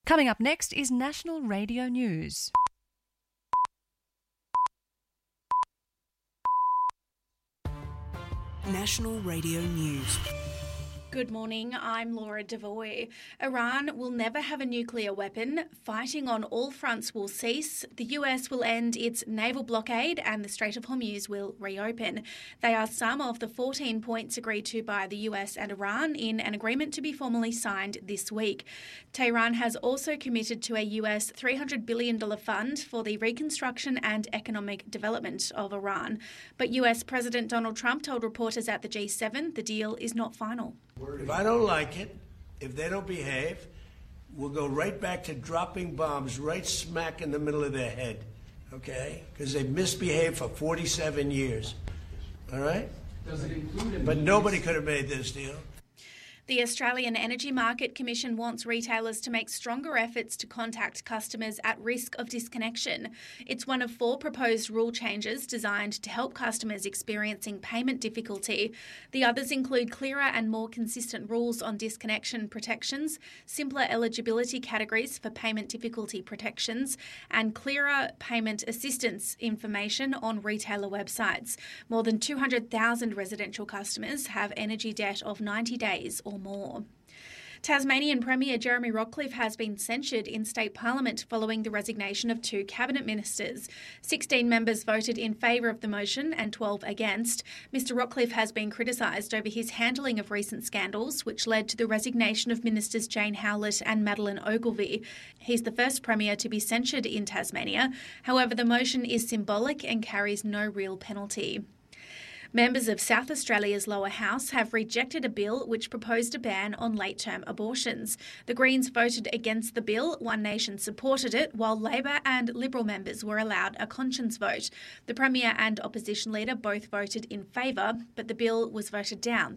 Coming up next is National Radio News. National Radio News. Good morning, I'm Laura Devoy. Iran will never have a nuclear weapon. Fighting on all fronts will cease. The US will end its naval blockade and the Strait of Hormuz will reopen. They are some of the 14 points agreed to by the US and Iran in an agreement to be formally signed this week. Tehran has also committed to a US $300 billion fund for the reconstruction and economic development of Iran. But US President Donald Trump told reporters at the G7 the deal is not final. If I don't like it, if they don't behave, we'll go right back to dropping bombs right smack in the middle of their head, okay? Because they've misbehaved for 47 years, all right? Does it include But nobody could have made this deal. The Australian Energy Market Commission wants retailers to make stronger efforts to contact customers at risk of disconnection. It's one of 4 proposed rule changes designed to help customers experiencing payment difficulty. The others include clearer and more consistent rules on disconnection protections, simpler eligibility categories for payment difficulty protections, and clearer payment assistance information on retailer websites. More than 200,000 residential customers have energy debt of 90 days or more. Tasmanian Premier Jeremy Rockliff has been censured in state parliament following the resignation of 2 cabinet ministers. 16 members voted in favour of the motion and 12 against. Mr Rockliff has been criticised over his handling of recent scandals, which led to the resignation of Ministers Jane Howlett and Madeleine Ogilvie. He's the first Premier to be censured in Tasmania. However, the motion is symbolic and carries no real penalty. Members of South Australia's lower house have rejected a bill which proposed a ban on late-term abortions. The Greens voted against the bill, One Nation supported it, while Labor and Liberal members were allowed a conscience vote. The Premier and Opposition Leader both voted in favour, but the bill was voted down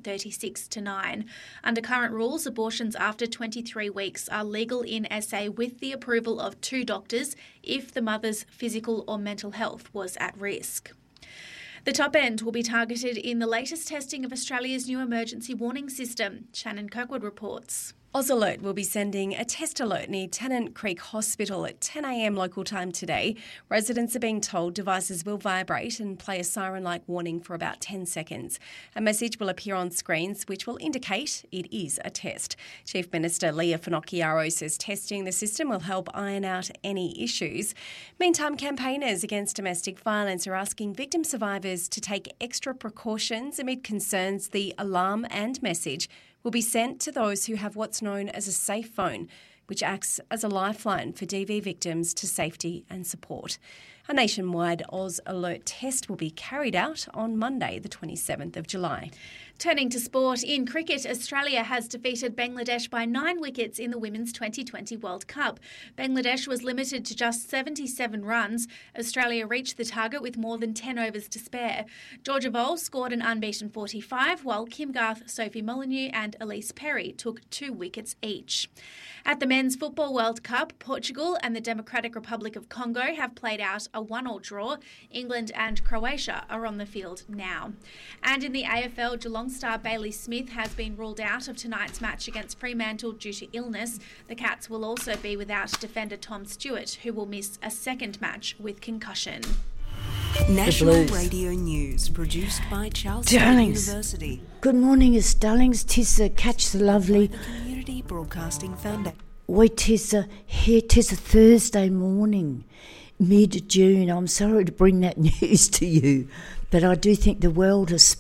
36-9. Under current rules, abortions after 23 weeks are legal in SA with the approval of 2 doctors if the mother's physical or mental health was at risk. The top end will be targeted in the latest testing of Australia's new emergency warning system. Shannon Kirkwood reports. AusAlert will be sending a test alert near Tennant Creek Hospital at 10 a.m. local time today. Residents are being told devices will vibrate and play a siren-like warning for about 10 seconds. A message will appear on screens which will indicate it is a test. Chief Minister Leah Finocchiaro says testing the system will help iron out any issues. Meantime, campaigners against domestic violence are asking victim survivors to take extra precautions amid concerns the alarm and message will be sent to those who have what's known as a safe phone, which acts as a lifeline for DV victims to safety and support. A nationwide AusAlert test will be carried out on Monday, the 27th of July. Turning to sport, in cricket, Australia has defeated Bangladesh by 9 wickets in the Women's 2020 World Cup. Bangladesh was limited to just 77 runs. Australia reached the target with more than 10 overs to spare. Georgia Voll scored an unbeaten 45, while Kim Garth, Sophie Molyneux and Elise Perry took 2 wickets each. At the Men's Football World Cup, Portugal and the Democratic Republic of Congo have played out a 1-1 draw. England and Croatia are on the field now. And in the AFL, Geelong star Bailey Smith has been ruled out of tonight's match against Fremantle due to illness. The Cats will also be without defender Tom Stewart, who will miss a second match with concussion. National Radio News, produced by Charles Darlings. University. Good morning, it's Darlings. Tis Catch the Lovely. The Community Broadcasting Foundation. Wait, tis a Thursday morning, mid-June. I'm sorry to bring that news to you, but I do think the world has